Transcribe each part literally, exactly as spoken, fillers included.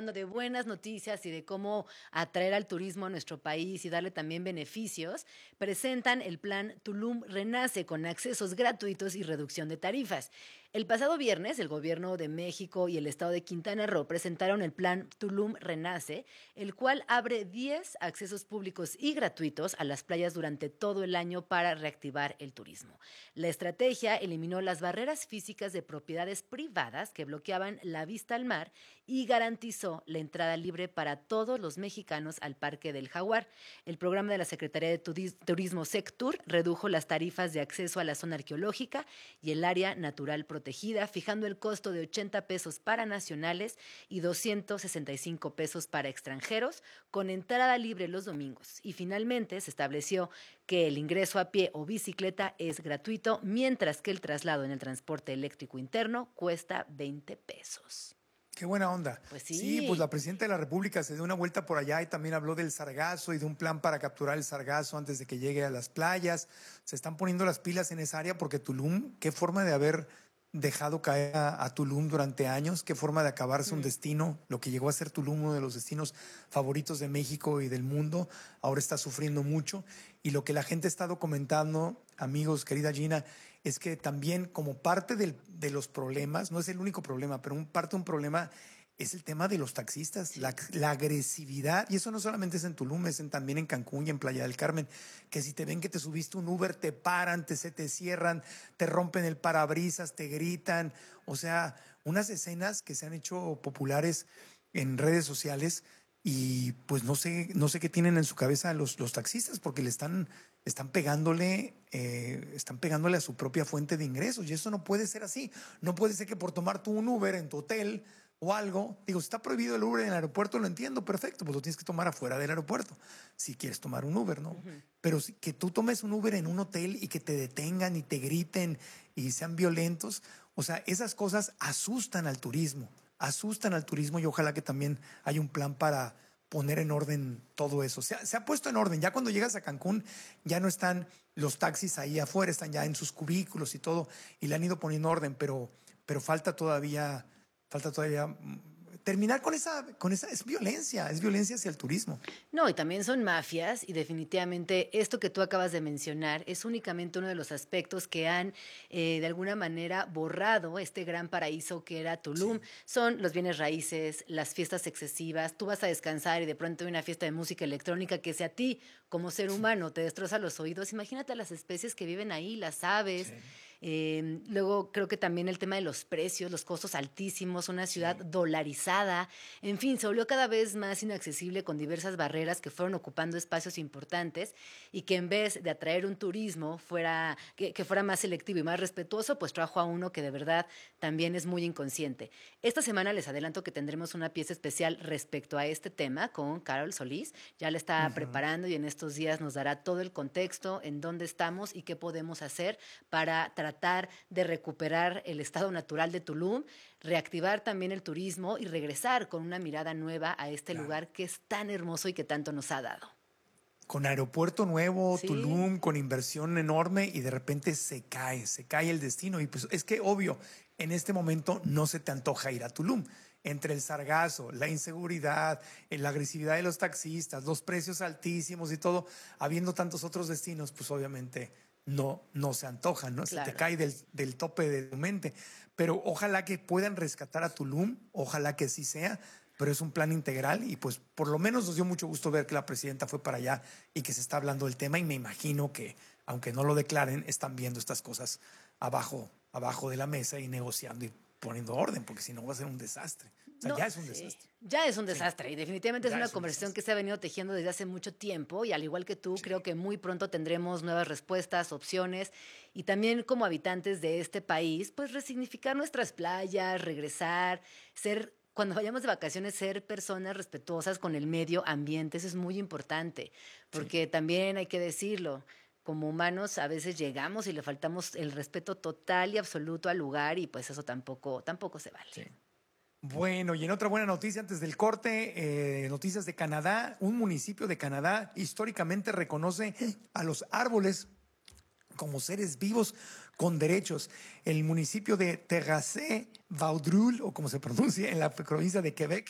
hablando de buenas noticias y de cómo atraer al turismo a nuestro país y darle también beneficios, presentan el plan Tulum Renace con accesos gratuitos y reducción de tarifas. El pasado viernes, el gobierno de México y el estado de Quintana Roo presentaron el plan Tulum Renace, el cual abre diez accesos públicos y gratuitos a las playas durante todo el año para reactivar el turismo. La estrategia eliminó las barreras físicas de propiedades privadas que bloqueaban la vista al mar y garantizó la entrada libre para todos los mexicanos al Parque del Jaguar. El programa de la Secretaría de Turismo Sectur redujo las tarifas de acceso a la zona arqueológica y el área natural protegida, fijando el costo de ochenta pesos para nacionales y doscientos sesenta y cinco pesos para extranjeros, con entrada libre los domingos. Y finalmente se estableció que el ingreso a pie o bicicleta es gratuito, mientras que el traslado en el transporte eléctrico interno cuesta veinte pesos. Qué buena onda. Pues sí. Sí, pues la presidenta de la República se dio una vuelta por allá y también habló del sargazo y de un plan para capturar el sargazo antes de que llegue a las playas. Se están poniendo las pilas en esa área porque Tulum, qué forma de haber dejado caer a, a Tulum durante años, qué forma de acabarse mm. un destino, lo que llegó a ser Tulum, uno de los destinos favoritos de México y del mundo, ahora está sufriendo mucho. Y lo que la gente está documentando, amigos, querida Gina, es que también como parte del, de los problemas, no es el único problema, pero un, parte de un problema es el tema de los taxistas, sí. la, la agresividad, y eso no solamente es en Tulum, es en, también en Cancún y en Playa del Carmen, que si te ven que te subiste un Uber, te paran, te, se te cierran, te rompen el parabrisas, te gritan, o sea, unas escenas que se han hecho populares en redes sociales y pues no sé, no sé qué tienen en su cabeza los, los taxistas, porque le están, están pegándole, eh, están pegándole a su propia fuente de ingresos, y eso no puede ser así. No puede ser que por tomar tú un Uber en tu hotel o algo, digo, si está prohibido el Uber en el aeropuerto, lo entiendo, perfecto, pues lo tienes que tomar afuera del aeropuerto, si quieres tomar un Uber, ¿no? Uh-huh. Pero si, que tú tomes un Uber en un hotel y que te detengan y te griten y sean violentos, o sea, esas cosas asustan al turismo, asustan al turismo, y ojalá que también haya un plan para poner en orden todo eso. Se ha, se ha puesto en orden, ya cuando llegas a Cancún ya no están los taxis ahí afuera, están ya en sus cubículos y todo, y le han ido poniendo orden, pero, pero falta todavía... Falta todavía terminar con esa, con esa, es violencia, es violencia hacia el turismo. No, y también son mafias, y definitivamente esto que tú acabas de mencionar es únicamente uno de los aspectos que han eh, de alguna manera borrado este gran paraíso que era Tulum. Sí. Son los bienes raíces, las fiestas excesivas, tú vas a descansar y de pronto hay una fiesta de música electrónica que si a ti como ser humano te destroza los oídos, imagínate a las especies que viven ahí, las aves. Sí. Eh, luego creo que también el tema de los precios, los costos altísimos, una ciudad sí. dolarizada, en fin, se volvió cada vez más inaccesible con diversas barreras que fueron ocupando espacios importantes y que en vez de atraer un turismo fuera, que, que fuera más selectivo y más respetuoso, pues trajo a uno que de verdad también es muy inconsciente. Esta semana les adelanto que tendremos una pieza especial respecto a este tema con Carol Solís, ya la está uh-huh. preparando y en estos días nos dará todo el contexto, en dónde estamos y qué podemos hacer para tratar tratar de recuperar el estado natural de Tulum, reactivar también el turismo y regresar con una mirada nueva a este claro. lugar que es tan hermoso y que tanto nos ha dado. Con aeropuerto nuevo, sí. Tulum, con inversión enorme, y de repente se cae, se cae el destino. Y pues es que obvio, en este momento no se te antoja ir a Tulum. Entre el sargazo, la inseguridad, la agresividad de los taxistas, los precios altísimos y todo, habiendo tantos otros destinos, pues obviamente no, no se antoja, ¿no? Claro. Se te cae del, del tope de tu mente. Pero ojalá que puedan rescatar a Tulum, ojalá que sí sea, pero es un plan integral y pues por lo menos nos dio mucho gusto ver que la presidenta fue para allá y que se está hablando del tema, y me imagino que, aunque no lo declaren, están viendo estas cosas abajo, abajo de la mesa y negociando y poniendo orden, porque si no va a ser un desastre. O sea, no, ya es un sí. desastre. Ya es un desastre sí. y definitivamente ya es una es conversación un que se ha venido tejiendo desde hace mucho tiempo, y al igual que tú, sí. creo que muy pronto tendremos nuevas respuestas, opciones, y también como habitantes de este país, pues resignificar nuestras playas, regresar, ser... Cuando vayamos de vacaciones, ser personas respetuosas con el medio ambiente, eso es muy importante, porque sí. también hay que decirlo, como humanos a veces llegamos y le faltamos el respeto total y absoluto al lugar, y pues eso tampoco, tampoco se vale. Sí. Bueno, y en otra buena noticia antes del corte, eh, noticias de Canadá, un municipio de Canadá históricamente reconoce a los árboles como seres vivos con derechos. El municipio de Terrasse-Vaudreuil, o como se pronuncia, en la provincia de Quebec,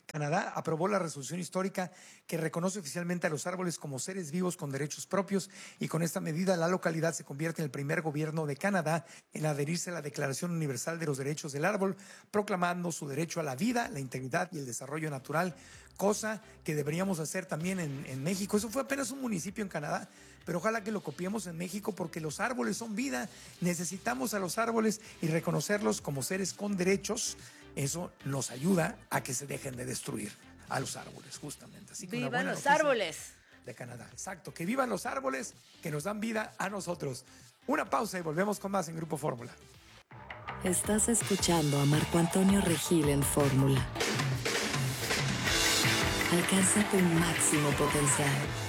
Canadá aprobó la resolución histórica que reconoce oficialmente a los árboles como seres vivos con derechos propios, y con esta medida la localidad se convierte en el primer gobierno de Canadá en adherirse a la Declaración Universal de los Derechos del Árbol, proclamando su derecho a la vida, la integridad y el desarrollo natural, cosa que deberíamos hacer también en, en México. Eso fue apenas un municipio en Canadá, pero ojalá que lo copiemos en México, porque los árboles son vida. Necesitamos a los árboles y reconocerlos como seres con derechos. Eso nos ayuda a que se dejen de destruir a los árboles, justamente. Así que ¡vivan los árboles! De Canadá, exacto. Que vivan los árboles que nos dan vida a nosotros. Una pausa y volvemos con más en Grupo Fórmula. Estás escuchando a Marco Antonio Regil en Fórmula. Alcanza tu máximo potencial.